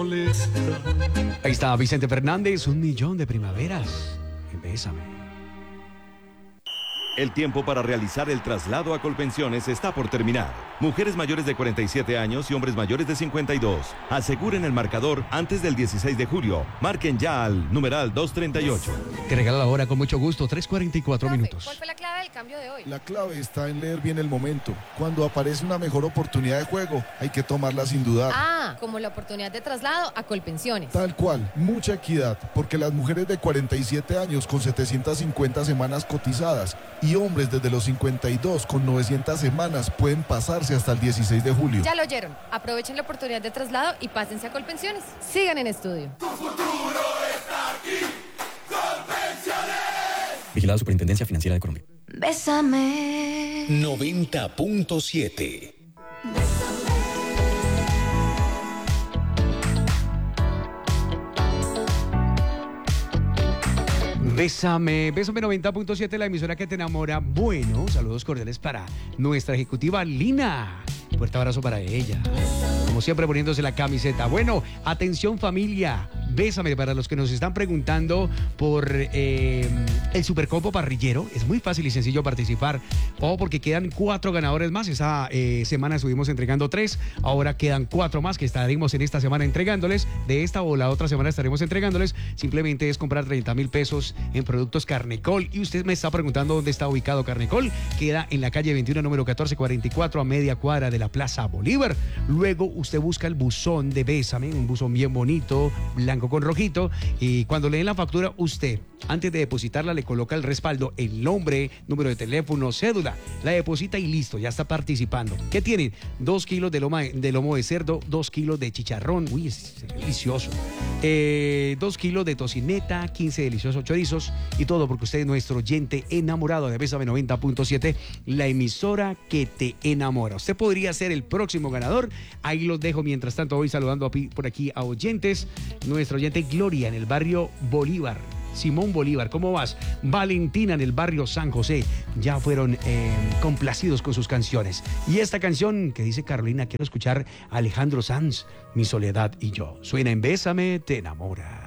Ahí está Vicente Fernández, 1.000.000 de primaveras. Bésame. El tiempo para realizar el traslado a Colpensiones está por terminar. Mujeres mayores de 47 años y hombres mayores de 52. Aseguren el marcador antes del 16 de julio. Marquen ya al numeral 238. Te regala la hora con mucho gusto, 3:44 minutos. ¿Cuál fue la clave del cambio de hoy? La clave está en leer bien el momento. Cuando aparece una mejor oportunidad de juego, hay que tomarla sin dudar. Ah, como la oportunidad de traslado a Colpensiones. Tal cual, mucha equidad, porque las mujeres de 47 años con 750 semanas cotizadas y hombres desde los 52 con 900 semanas pueden pasarse hasta el 16 de julio. Ya lo oyeron. Aprovechen la oportunidad de traslado y pásense a Colpensiones. Sigan en estudio. Tu futuro está aquí. Colpensiones. Vigilado Superintendencia Financiera de Colombia. Bésame. 90.7. Bésame, Bésame 90.7, la emisora que te enamora. Bueno, saludos cordiales para nuestra ejecutiva Lina. Fuerte abrazo para ella. Como siempre poniéndose la camiseta. Bueno, atención familia. Bésame, para los que nos están preguntando por el Supercombo Parrillero. Es muy fácil y sencillo participar. Porque quedan 4 ganadores más. Esa semana estuvimos entregando 3. Ahora quedan 4 más que estaremos en esta semana entregándoles. De esta o la otra semana estaremos entregándoles. Simplemente es comprar 30,000 pesos en productos Carnecol. Y usted me está preguntando dónde está ubicado Carnecol. Queda en la calle 21, número 1444, a media cuadra de la Plaza Bolívar. Luego usted busca el buzón de Bésame, un buzón bien bonito, blanco con rojito, y cuando le den la factura, usted, antes de depositarla, le coloca el respaldo, el nombre, número de teléfono, cédula, la deposita y listo, ya está participando. ¿Qué tienen? 2 kilos de lomo de cerdo, 2 kilos de chicharrón, uy, es delicioso, 2 kilos de tocineta, 15 deliciosos chorizos, y todo porque usted es nuestro oyente enamorado de Bésame 90.7, la emisora que te enamora. Usted podría ser el próximo ganador. Ahí los dejo. Mientras tanto, voy saludando por aquí a oyentes. Nuestra oyente Gloria en el barrio Bolívar. Simón Bolívar, ¿cómo vas? Valentina en el barrio San José. Ya fueron complacidos con sus canciones. Y esta canción que dice Carolina, quiero escuchar a Alejandro Sanz, Mi soledad y yo. Suena en Bésame, te enamora.